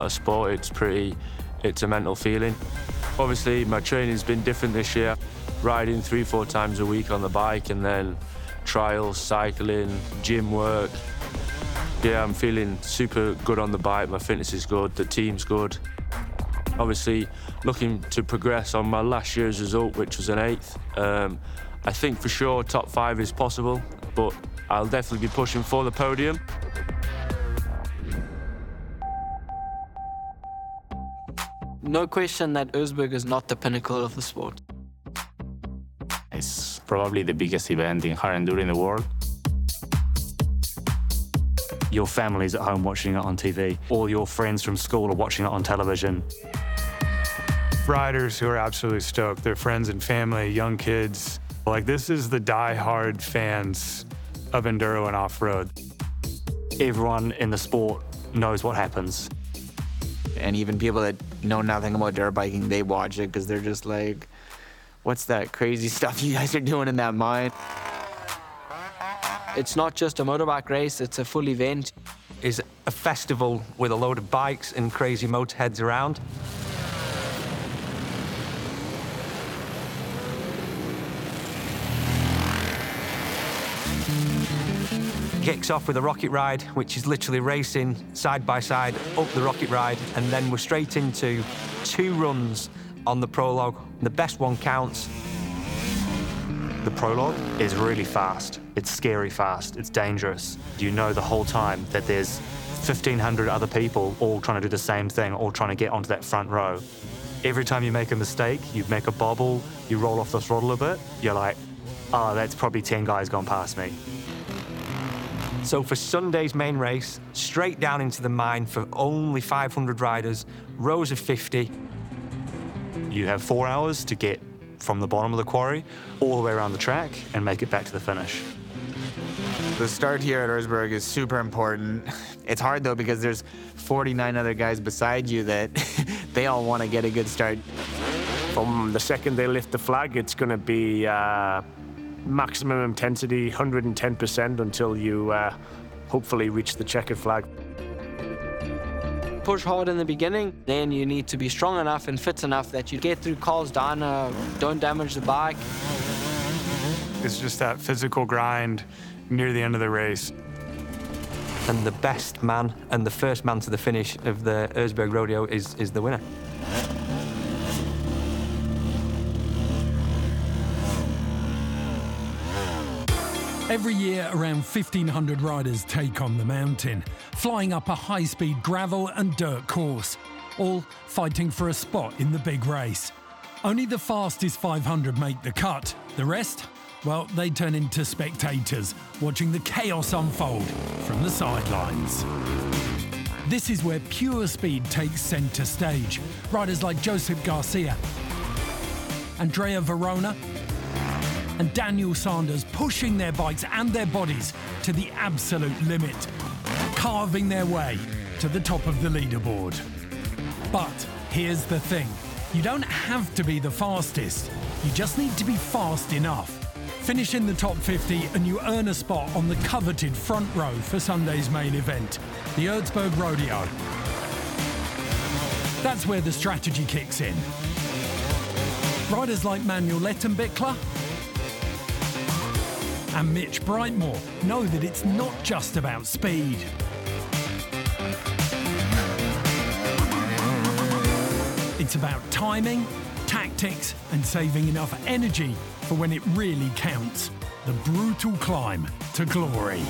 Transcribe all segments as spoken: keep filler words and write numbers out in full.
A sport, it's pretty, it's a mental feeling. Obviously, my training's been different this year. Riding three, four times a week on the bike, and then trials, cycling, gym work. Yeah, I'm feeling super good on the bike. My fitness is good, the team's good. Obviously, looking to progress on my last year's result, which was an eighth. Um, I think for sure top five is possible, but I'll definitely be pushing for the podium. No question that Erzberg is not the pinnacle of the sport. It's probably the biggest event in hard enduro in the world. Your family's at home watching it on T V. All your friends from school are watching it on television. Riders who are absolutely stoked, their friends and family, young kids. Like, this is the die-hard fans of enduro and off-road. Everyone in the sport knows what happens. And even people that know nothing about dirt biking, they watch it because they're just like, what's that crazy stuff you guys are doing in that mine? It's not just a motorbike race, it's a full event. It's a festival with a load of bikes and crazy motorheads around. Kicks off with a rocket ride, which is literally racing side by side up the rocket ride, and then we're straight into two runs on the prologue. The best one counts. The prologue is really fast. It's scary fast. It's dangerous. You know the whole time that there's fifteen hundred other people all trying to do the same thing, all trying to get onto that front row. Every time you make a mistake, you make a bobble, you roll off the throttle a bit, you're like, oh, that's probably ten guys gone past me. So for Sunday's main race, straight down into the mine for only five hundred riders, rows of fifty. You have four hours to get from the bottom of the quarry all the way around the track and make it back to the finish. The start here at Erzberg is super important. It's hard, though, because there's forty-nine other guys beside you that they all want to get a good start. From the second they lift the flag, it's going to be uh, maximum intensity, one hundred ten percent until you uh, hopefully reach the checkered flag. Push hard in the beginning, then you need to be strong enough and fit enough that you get through Carl's Diner, don't damage the bike. It's just that physical grind near the end of the race. And the best man and the first man to the finish of the Erzberg Rodeo is, is the winner. Every year, around fifteen hundred riders take on the mountain, flying up a high-speed gravel and dirt course, all fighting for a spot in the big race. Only the fastest five hundred make the cut. The rest, well, they turn into spectators, watching the chaos unfold from the sidelines. This is where pure speed takes centre stage. Riders like Joseph Garcia, Andrea Verona, and Daniel Sanders pushing their bikes and their bodies to the absolute limit, carving their way to the top of the leaderboard. But here's the thing, you don't have to be the fastest, you just need to be fast enough. Finish in the top fifty and you earn a spot on the coveted front row for Sunday's main event, the Erzberg Rodeo. That's where the strategy kicks in. Riders like Manuel Lettenbichler and Mitch Brightmore know that it's not just about speed. It's about timing, tactics, and saving enough energy for when it really counts, the brutal climb to glory.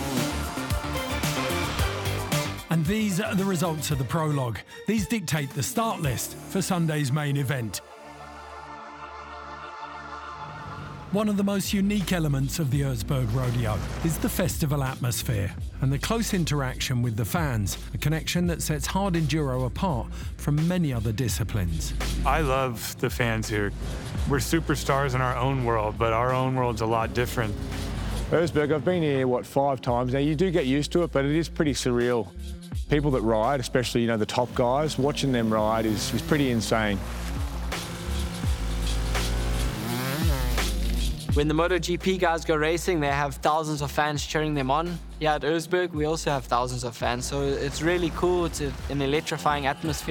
And these are the results of the prologue. These dictate the start list for Sunday's main event. One of the most unique elements of the Erzberg Rodeo is the festival atmosphere and the close interaction with the fans, a connection that sets hard enduro apart from many other disciplines. I love the fans here. We're superstars in our own world, but our own world's a lot different. Erzberg, I've been here, what, five times now. You do get used to it, but it is pretty surreal. People that ride, especially, you know, the top guys, watching them ride is, is pretty insane. When the MotoGP guys go racing, they have thousands of fans cheering them on. Here at Erzberg, we also have thousands of fans, so it's really cool. It's a, an electrifying atmosphere.